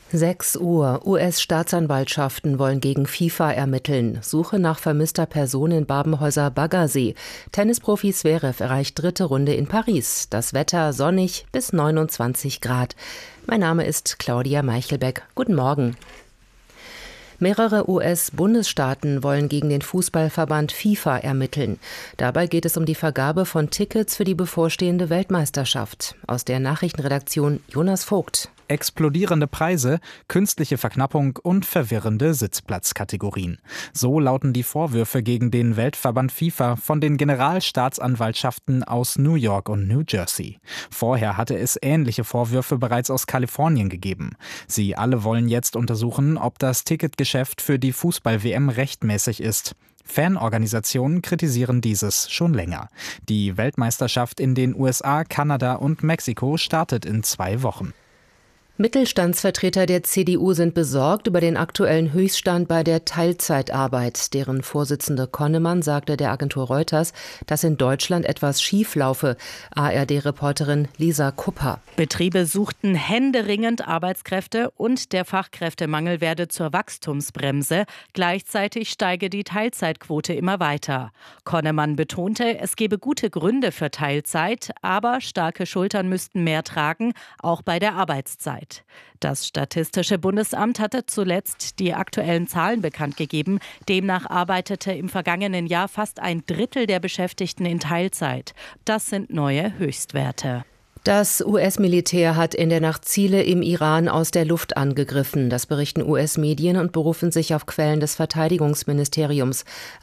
6 Uhr. US-Staatsanwaltschaften wollen gegen FIFA ermitteln. Suche nach vermisster Person in Babenhäuser-Baggersee. Tennisprofi Zverev erreicht 3. Runde in Paris. Das Wetter sonnig bis 29 Grad. Mein Name ist Claudia Meichelbeck. Guten Morgen. Mehrere US-Bundesstaaten wollen gegen den Fußballverband FIFA ermitteln. Dabei geht es um die Vergabe von Tickets für die bevorstehende Weltmeisterschaft. Aus der Nachrichtenredaktion Jonas Vogt. Explodierende Preise, künstliche Verknappung und verwirrende Sitzplatzkategorien. So lauten die Vorwürfe gegen den Weltverband FIFA von den Generalstaatsanwaltschaften aus New York und New Jersey. Vorher hatte es ähnliche Vorwürfe bereits aus Kalifornien gegeben. Sie alle wollen jetzt untersuchen, ob das Ticketgeschäft für die Fußball-WM rechtmäßig ist. Fanorganisationen kritisieren dieses schon länger. Die Weltmeisterschaft in den USA, Kanada und Mexiko startet in 2 Wochen. Mittelstandsvertreter der CDU sind besorgt über den aktuellen Höchststand bei der Teilzeitarbeit. Deren Vorsitzende Konnemann sagte der Agentur Reuters, dass in Deutschland etwas schief laufe. ARD-Reporterin Lisa Kupper. Betriebe suchten händeringend Arbeitskräfte und der Fachkräftemangel werde zur Wachstumsbremse. Gleichzeitig steige die Teilzeitquote immer weiter. Konnemann betonte, es gebe gute Gründe für Teilzeit, aber starke Schultern müssten mehr tragen, auch bei der Arbeitszeit. Das Statistische Bundesamt hatte zuletzt die aktuellen Zahlen bekannt gegeben. Demnach arbeitete im vergangenen Jahr fast 1/3 der Beschäftigten in Teilzeit. Das sind neue Höchstwerte. Das US-Militär hat in der Nacht Ziele im Iran aus der Luft angegriffen. Das berichten US-Medien und berufen sich auf Quellen des Verteidigungsministeriums.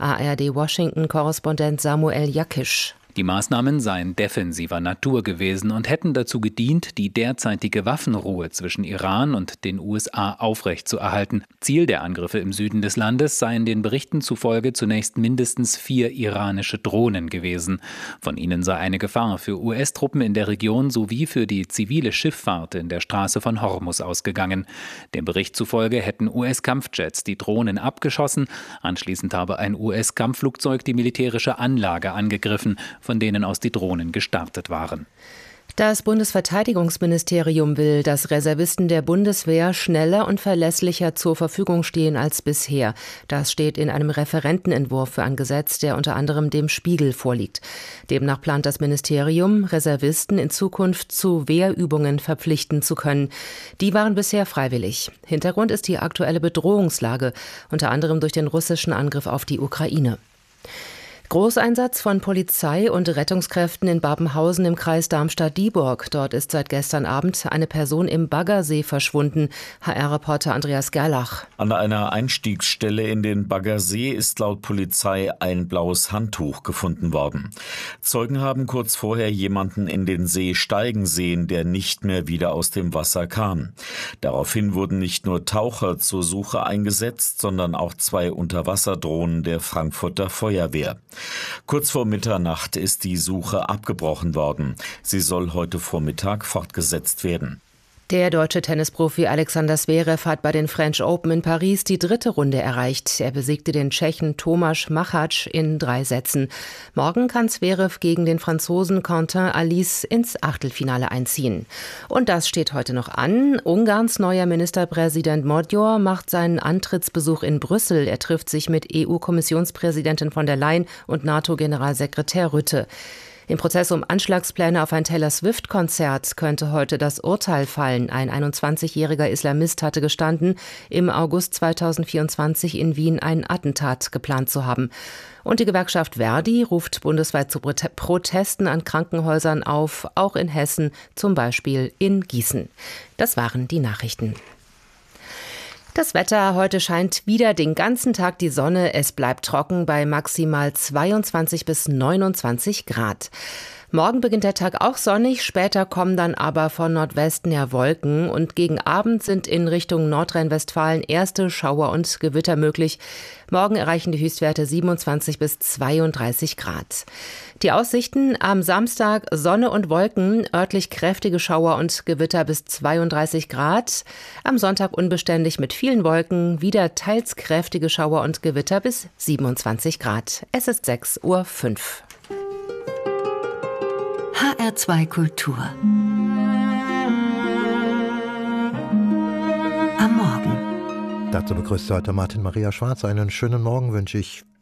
ARD-Washington-Korrespondent Samuel Jakisch. Die Maßnahmen seien defensiver Natur gewesen und hätten dazu gedient, die derzeitige Waffenruhe zwischen Iran und den USA aufrechtzuerhalten. Ziel der Angriffe im Süden des Landes seien den Berichten zufolge zunächst mindestens 4 iranische Drohnen gewesen. Von ihnen sei eine Gefahr für US-Truppen in der Region sowie für die zivile Schifffahrt in der Straße von Hormuz ausgegangen. Dem Bericht zufolge hätten US-Kampfjets die Drohnen abgeschossen. Anschließend habe ein US-Kampfflugzeug die militärische Anlage angegriffen, von denen aus die Drohnen gestartet waren. Das Bundesverteidigungsministerium will, dass Reservisten der Bundeswehr schneller und verlässlicher zur Verfügung stehen als bisher. Das steht in einem Referentenentwurf für ein Gesetz, der unter anderem dem Spiegel vorliegt. Demnach plant das Ministerium, Reservisten in Zukunft zu Wehrübungen verpflichten zu können. Die waren bisher freiwillig. Hintergrund ist die aktuelle Bedrohungslage, unter anderem durch den russischen Angriff auf die Ukraine. Großeinsatz von Polizei und Rettungskräften in Babenhausen im Kreis Darmstadt-Dieburg. Dort ist seit gestern Abend eine Person im Baggersee verschwunden. HR-Reporter Andreas Gerlach. An einer Einstiegsstelle in den Baggersee ist laut Polizei ein blaues Handtuch gefunden worden. Zeugen haben kurz vorher jemanden in den See steigen sehen, der nicht mehr wieder aus dem Wasser kam. Daraufhin wurden nicht nur Taucher zur Suche eingesetzt, sondern auch 2 Unterwasserdrohnen der Frankfurter Feuerwehr. Kurz vor Mitternacht ist die Suche abgebrochen worden. Sie soll heute Vormittag fortgesetzt werden. Der deutsche Tennisprofi Alexander Zverev hat bei den French Open in Paris die 3. Runde erreicht. Er besiegte den Tschechen Tomáš Machač in 3 Sätzen. Morgen kann Zverev gegen den Franzosen Quentin Alice ins Achtelfinale einziehen. Und das steht heute noch an. Ungarns neuer Ministerpräsident Magyar macht seinen Antrittsbesuch in Brüssel. Er trifft sich mit EU-Kommissionspräsidentin von der Leyen und NATO-Generalsekretär Rutte. Im Prozess um Anschlagspläne auf ein Taylor-Swift-Konzert könnte heute das Urteil fallen. Ein 21-jähriger Islamist hatte gestanden, im August 2024 in Wien ein Attentat geplant zu haben. Und die Gewerkschaft Verdi ruft bundesweit zu Protesten an Krankenhäusern auf, auch in Hessen, zum Beispiel in Gießen. Das waren die Nachrichten. Das Wetter, heute scheint wieder den ganzen Tag die Sonne. Es bleibt trocken bei maximal 22 bis 29 Grad. Morgen beginnt der Tag auch sonnig, später kommen dann aber von Nordwesten her Wolken und gegen Abend sind in Richtung Nordrhein-Westfalen erste Schauer und Gewitter möglich. Morgen erreichen die Höchstwerte 27 bis 32 Grad. Die Aussichten: am Samstag Sonne und Wolken, örtlich kräftige Schauer und Gewitter bis 32 Grad. Am Sonntag unbeständig mit vielen Wolken, wieder teils kräftige Schauer und Gewitter bis 27 Grad. Es ist 6:05 Uhr. HR2 Kultur. Dazu begrüßt heute Martin Maria Schwarz. Einen schönen Morgen wünsche ich.